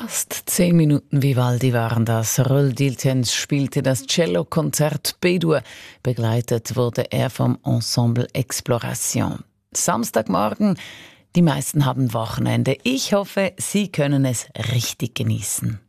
Fast 10 Minuten Vivaldi waren das. Röll Dilthens spielte das Cellokonzert B-Dur. Begleitet wurde er vom Ensemble Exploration. Samstagmorgen, die meisten haben Wochenende. Ich hoffe, Sie können es richtig genießen.